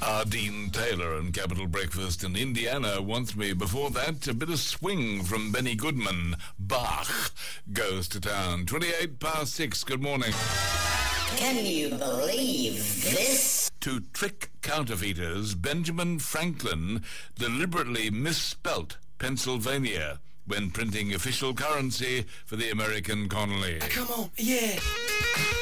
Dean Taylor and Capital Breakfast in Indiana wants me. Before that, a bit of swing from Benny Goodman. Bach goes to town. 6:28. Good morning. Can you believe this? To trick counterfeiters, Benjamin Franklin deliberately misspelt Pennsylvania when printing official currency for the American colony. Come on, yeah.